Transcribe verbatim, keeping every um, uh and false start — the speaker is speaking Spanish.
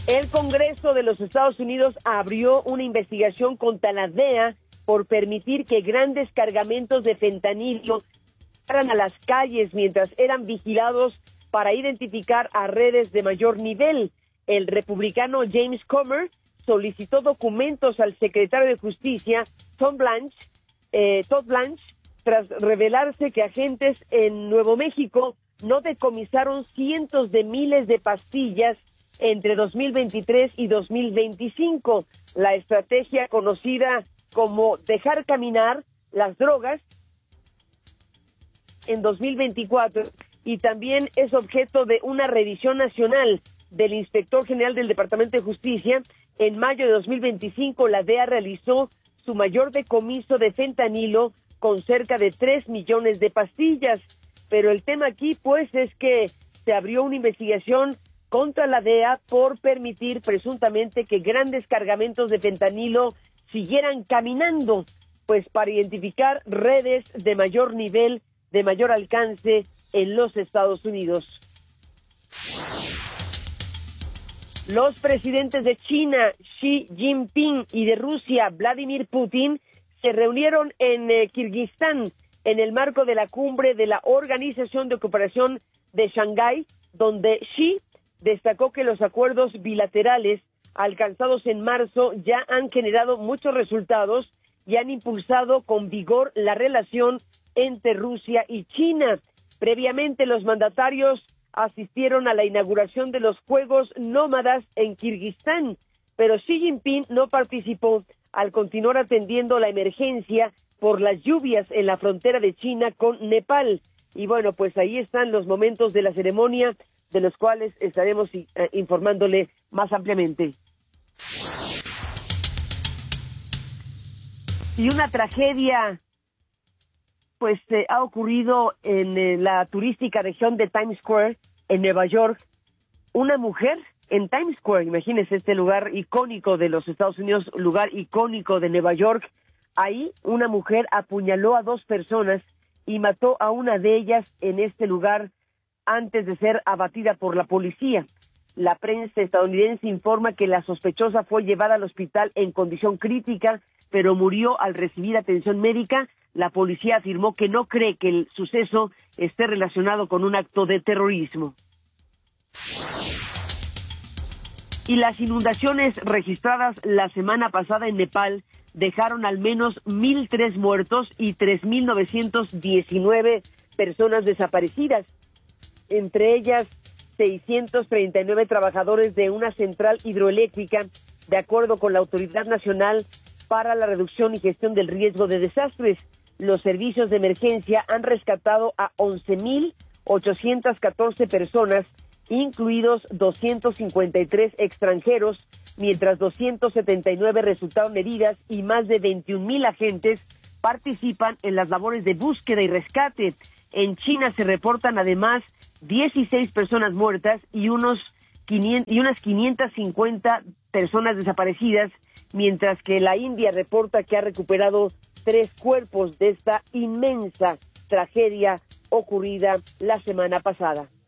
El Congreso de los Estados Unidos abrió una investigación contra la D E A por permitir que grandes cargamentos de fentanilo fueran a las calles mientras eran vigilados para identificar a redes de mayor nivel. El republicano James Comer solicitó documentos al secretario de Justicia, Tom Blanche, eh, Todd Blanche, tras revelarse que agentes en Nuevo México no decomisaron cientos de miles de pastillas entre dos mil veintitrés y dos mil veinticinco. La estrategia conocida como dejar caminar las drogas en dos mil veinticuatro y también es objeto de una revisión nacional del inspector general del Departamento de Justicia. En mayo de dos mil veinticinco, la D E A realizó su mayor decomiso de fentanilo con cerca de tres millones de pastillas. Pero el tema aquí, pues, es que se abrió una investigación contra la D E A por permitir presuntamente que grandes cargamentos de fentanilo siguieran caminando, pues para identificar redes de mayor nivel, de mayor alcance en los Estados Unidos. Los presidentes de China, Xi Jinping, y de Rusia, Vladimir Putin, se reunieron en eh, Kirguistán en el marco de la cumbre de la Organización de Cooperación de Shanghái, donde Xi destacó que los acuerdos bilaterales alcanzados en marzo ya han generado muchos resultados y han impulsado con vigor la relación entre Rusia y China. Previamente, los mandatarios asistieron a la inauguración de los Juegos Nómadas en Kirguistán, pero Xi Jinping no participó al continuar atendiendo la emergencia por las lluvias en la frontera de China con Nepal. Y bueno, pues ahí están los momentos de la ceremonia, de los cuales estaremos eh, informándole más ampliamente. Y una tragedia, pues, eh, ha ocurrido en eh, la turística región de Times Square, en Nueva York. Una mujer en Times Square, imagínense este lugar icónico de los Estados Unidos, lugar icónico de Nueva York. Ahí una mujer apuñaló a dos personas y mató a una de ellas en este lugar antes de ser abatida por la policía. La prensa estadounidense informa que la sospechosa fue llevada al hospital en condición crítica, pero murió al recibir atención médica. La policía afirmó que no cree que el suceso esté relacionado con un acto de terrorismo. Y las inundaciones registradas la semana pasada en Nepal dejaron al menos mil tres muertos y tres mil novecientos diecinueve personas desaparecidas, entre ellas seiscientos treinta y nueve trabajadores de una central hidroeléctrica, de acuerdo con la Autoridad Nacional para la Reducción y Gestión del Riesgo de Desastres. Los servicios de emergencia han rescatado a once mil ochocientas catorce personas, incluidos doscientos cincuenta y tres extranjeros, mientras doscientos setenta y nueve resultaron heridas y más de veintiún mil agentes participan en las labores de búsqueda y rescate. En China se reportan además dieciséis personas muertas y unos quinientos, y unas quinientas cincuenta personas desaparecidas, mientras que la India reporta que ha recuperado tres cuerpos de esta inmensa tragedia ocurrida la semana pasada.